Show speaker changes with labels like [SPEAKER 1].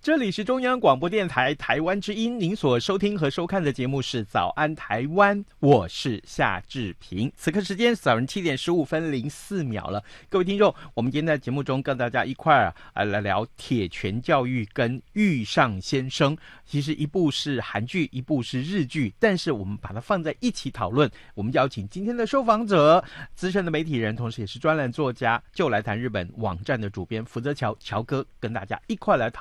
[SPEAKER 1] 这里是中央广播电台台湾之音，您所收听和收看的节目是早安台湾，我是夏志平。此刻时间早上7点15分04秒了，各位听众，我们今天在节目中跟大家一块来聊铁拳教育跟遇上先生。其实一部是韩剧，一部是日剧，但是我们把它放在一起讨论。我们邀请今天的受访者，资深的媒体人，同时也是专栏作家，就来谈日本网站的主编福泽乔哥，跟大家一块来讨